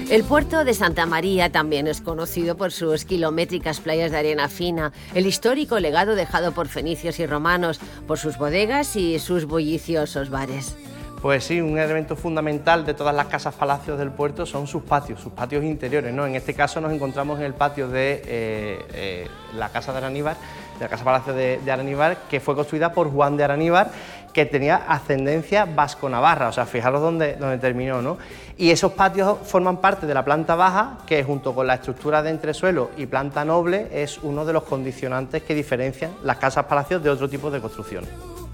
El puerto de Santa María también es conocido por sus kilométricas playas de arena fina, el histórico legado dejado por fenicios y romanos, por sus bodegas y sus bulliciosos bares. Pues sí, un elemento fundamental de todas las casas palacios del puerto son sus patios interiores, ¿no? En este caso nos encontramos en el patio de la casa de Araníbar, de la casa palacio de Araníbar, que fue construida por Juan de Araníbar, que tenía ascendencia vasco-navarra, o sea, fijaros dónde terminó, ¿no? Y esos patios forman parte de la planta baja, que junto con la estructura de entresuelo y planta noble es uno de los condicionantes que diferencian las casas palacios de otro tipo de construcciones.